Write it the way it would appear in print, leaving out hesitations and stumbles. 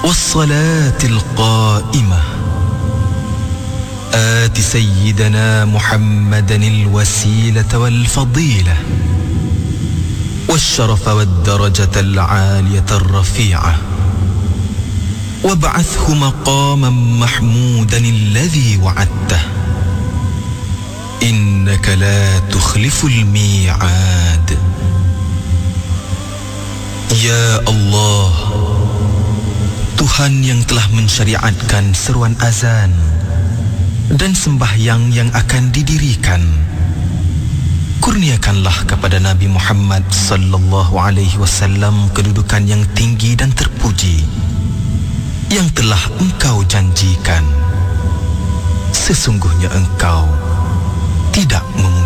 والصلاة القائمة آت سيدنا محمدا الوسيلة والفضيلة والشرف والدرجة العالية الرفيعة وابعثه مقاما محمودا الذي وعدته إنك لا تخلف الميعاد. Ya Allah, Tuhan yang telah mensyariatkan seruan azan dan sembahyang yang akan didirikan, kurniakanlah kepada Nabi Muhammad sallallahu alaihi wasallam kedudukan yang tinggi dan terpuji yang telah Engkau janjikan. Sesungguhnya Engkau tidak